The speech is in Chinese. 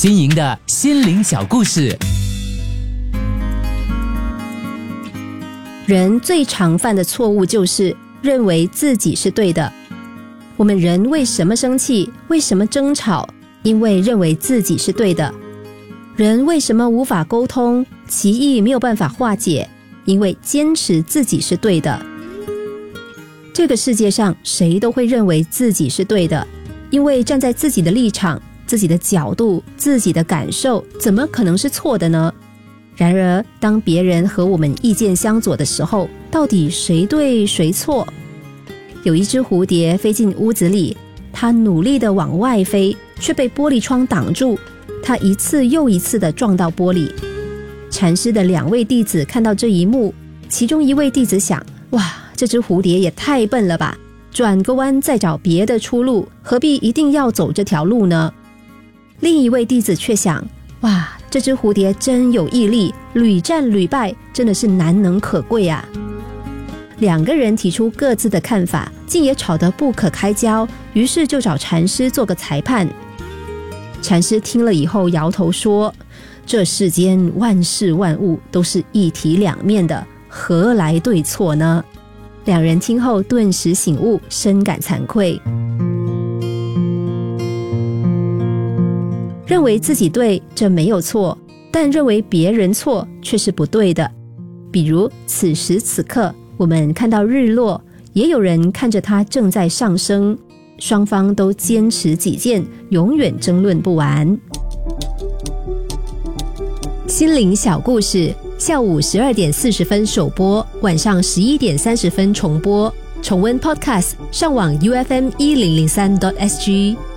新颖的心灵小故事。 人最常犯的错误就是认为自己是对的。我们人为什么生气？为什么争吵？因为认为自己是对的。人为什么无法沟通？歧义没有办法化解？因为坚持自己是对的。这个世界上谁都会认为自己是对的，因为站在自己的立场、自己的角度、自己的感受，怎么可能是错的呢？然而当别人和我们意见相左的时候，到底谁对谁错？有一只蝴蝶飞进屋子里，它努力地往外飞，却被玻璃窗挡住，它一次又一次地撞到玻璃。禅师的2位弟子看到这一幕，其中一位弟子想，哇，这只蝴蝶也太笨了吧，转个弯再找别的出路，何必一定要走这条路呢？另一位弟子却想，哇，这只蝴蝶真有毅力，屡战屡败，真的是难能可贵啊。2个人提出各自的看法，竟也吵得不可开交，于是就找禅师做个裁判。禅师听了以后摇头说，这世间万事万物都是一体两面的，何来对错呢？2人听后顿时醒悟，深感惭愧。认为自己对，这没有错，但认为别人错却是不对的。比如此时此刻，我们看到日落，也有人看着它正在上升，双方都坚持己见，永远争论不完。心灵小故事，下午12点40分首播，晚上11点30分重播。重温 Podcast， 上网 UFM1003.SG。